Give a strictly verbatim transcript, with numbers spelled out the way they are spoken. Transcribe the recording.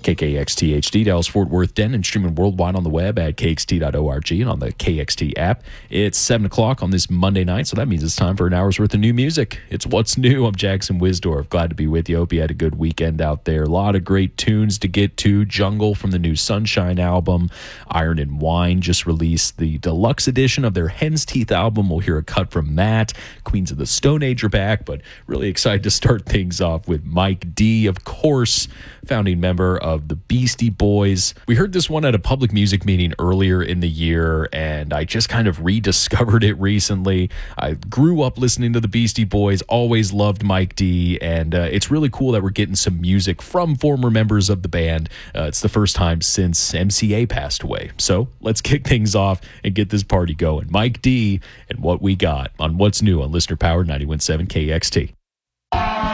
K K X T H D, Dallas, Fort Worth, Denton, streaming worldwide on the web at K X T dot org and on the K X T app. It's seven o'clock on this Monday night, so that means it's time for an hour's worth of new music. It's What's New. I'm Jackson Wisdorf. Glad to be with you. Hope you had a good weekend out there. A lot of great tunes to get to. Jungle from the new Sunshine album. Iron and Wine just released the deluxe edition of their Hen's Teeth album. We'll hear a cut from that. Queens of the Stone Age are back, but really excited to start things off with Mike D, of course, founding member of the Beastie Boys. We heard this one at a public music meeting earlier in the year, and I just kind of rediscovered it recently. I grew up listening to the Beastie Boys, always loved Mike D, and uh, it's really cool that we're getting some music from former members of the band. Uh, it's the first time since M C A passed away. So let's kick things off and get this party going. Mike D and What We Got on What's New on Listener Power ninety-one point seven K X T.